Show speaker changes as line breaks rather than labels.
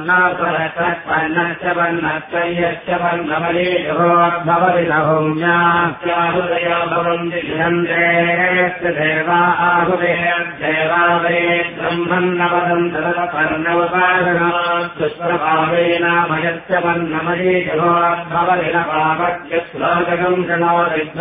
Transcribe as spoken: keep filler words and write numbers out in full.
वर्णस्य वर्णत्रयस्य वर्णमलेभो भवति नहुम्याहुदयो भवन्ति चन्द्रेस्य देवा आहुदे देवा वे ब्रह्मन्न वदन्तर्णवपादना दुष्प्रभावेनामयस्य वर्णमलेभो भवति न पावस्य श्लोकम् शृणोति